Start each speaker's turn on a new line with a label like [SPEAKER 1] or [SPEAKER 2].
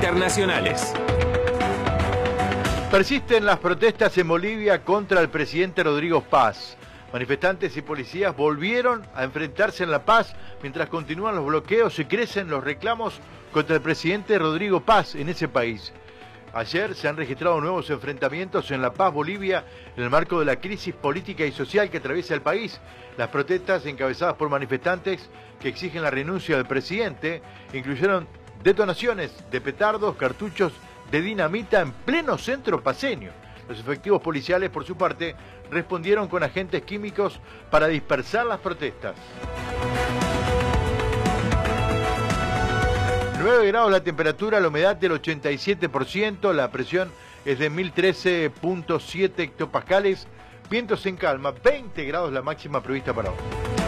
[SPEAKER 1] internacionales.
[SPEAKER 2] Persisten las protestas en Bolivia contra el presidente Rodrigo Paz. Manifestantes y policías volvieron a enfrentarse en La Paz mientras continúan los bloqueos y crecen los reclamos contra el presidente Rodrigo Paz en ese país. Ayer se han registrado nuevos enfrentamientos en La Paz, Bolivia, en el marco de la crisis política y social que atraviesa el país. Las protestas, encabezadas por manifestantes que exigen la renuncia del presidente, incluyeron detonaciones de petardos, cartuchos de dinamita en pleno centro paceño. Los efectivos policiales, por su parte, respondieron con agentes químicos para dispersar las protestas. 9 grados la temperatura, la humedad del 87%, la presión es de 1013.7 hectopascales, vientos en calma, 20 grados la máxima prevista para hoy.